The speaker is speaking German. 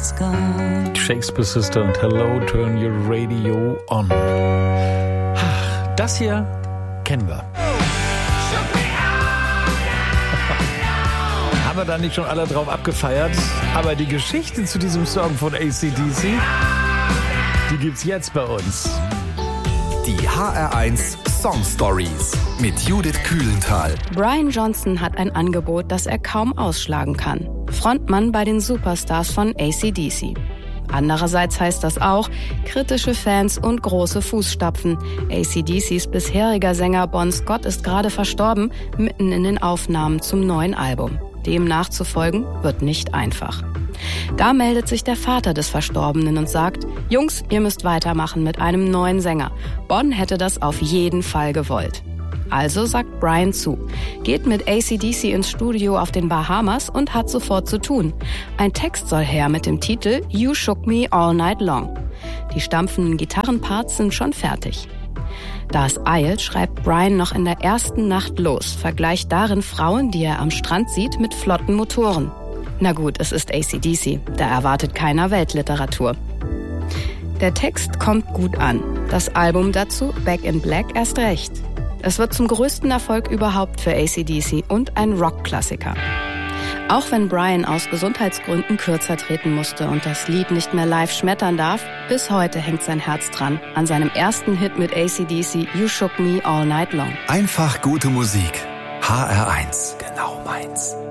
it's gone. Shakespeare Sister und Hello, Turn Your Radio On. Das hier kennen wir. Haben wir da nicht schon alle drauf abgefeiert? Aber die Geschichte zu diesem Song von AC/DC, die gibt's jetzt bei uns. Die HR1 Song Stories mit Judith Kühlenthal. Brian Johnson hat ein Angebot, das er kaum ausschlagen kann. Frontmann bei den Superstars von AC/DC. Andererseits heißt das auch kritische Fans und große Fußstapfen. AC/DCs bisheriger Sänger Bon Scott ist gerade verstorben, mitten in den Aufnahmen zum neuen Album. Dem nachzufolgen wird nicht einfach. Da meldet sich der Vater des Verstorbenen und sagt, Jungs, ihr müsst weitermachen mit einem neuen Sänger. Bon hätte das auf jeden Fall gewollt. Also sagt Brian zu, geht mit AC/DC ins Studio auf den Bahamas und hat sofort zu tun. Ein Text soll her mit dem Titel You Shook Me All Night Long. Die stampfenden Gitarrenparts sind schon fertig. Da es eilt, schreibt Brian noch in der ersten Nacht los, vergleicht darin Frauen, die er am Strand sieht, mit flotten Motoren. Na gut, es ist AC/DC, da erwartet keiner Weltliteratur. Der Text kommt gut an, das Album dazu, Back in Black, erst recht. Es wird zum größten Erfolg überhaupt für AC/DC und ein Rockklassiker. Auch wenn Brian aus Gesundheitsgründen kürzer treten musste und das Lied nicht mehr live schmettern darf, bis heute hängt sein Herz dran, an seinem ersten Hit mit AC/DC, You Shook Me All Night Long. Einfach gute Musik. HR1, genau meins.